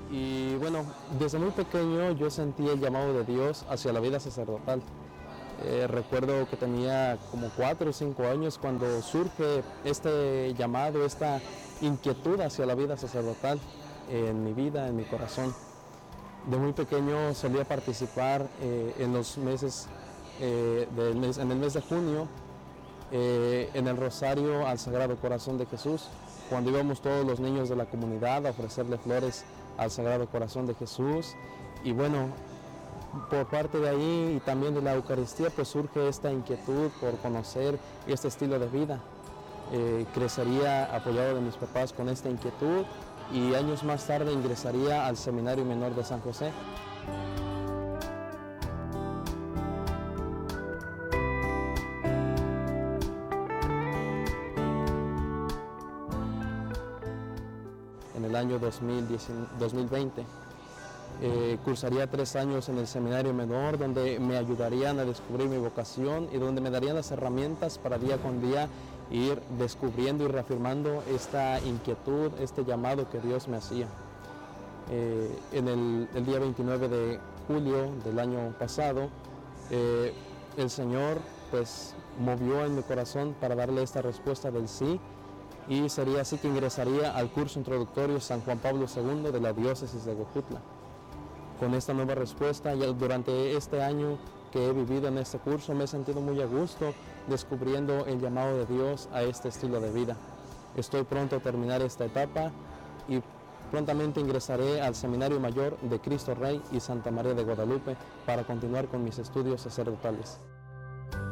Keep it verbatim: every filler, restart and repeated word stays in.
Y bueno, desde muy pequeño yo sentí el llamado de Dios hacia la vida sacerdotal. Eh, recuerdo que tenía como cuatro o cinco años cuando surge este llamado, esta inquietud hacia la vida sacerdotal en mi vida, en mi corazón. De muy pequeño solía participar eh, en los meses, eh, del mes, en el mes de junio, eh, en el Rosario al Sagrado Corazón de Jesús, cuando íbamos todos los niños de la comunidad a ofrecerle flores al Sagrado Corazón de Jesús. Y bueno, por parte de ahí y también de la Eucaristía, pues surge esta inquietud por conocer este estilo de vida. Eh, crecería apoyado de mis papás con esta inquietud y años más tarde ingresaría al Seminario Menor de San José. En el año dos mil veinte. Eh, cursaría tres años en el Seminario Menor, donde me ayudarían a descubrir mi vocación y donde me darían las herramientas para día con día ir descubriendo y reafirmando esta inquietud, este llamado que Dios me hacía. Eh, en el, el día veintinueve de julio del año pasado, eh, el Señor pues movió en mi corazón para darle esta respuesta del sí, y sería así que ingresaría al curso introductorio San Juan Pablo segundo de la diócesis de Huejutla. Con esta nueva respuesta, y durante este año que he vivido en este curso, me he sentido muy a gusto descubriendo el llamado de Dios a este estilo de vida. Estoy pronto a terminar esta etapa y prontamente ingresaré al Seminario Mayor de Cristo Rey y Santa María de Guadalupe para continuar con mis estudios sacerdotales.